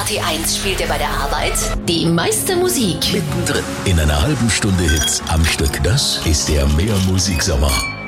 AT1 spielt er bei der Arbeit die meiste Musik. Mittendrin in einer halben Stunde Hits am Stück. Das ist der Mehr Musiksommer.